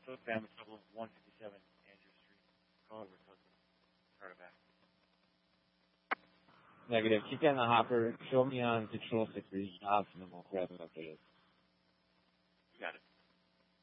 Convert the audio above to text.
Cook family trouble 157 Andrew Street. Call over cousin. Turn it back. Negative. Keep getting the hopper. Show me on Control 6 for the jobs, and then we'll grab it after this. You got it.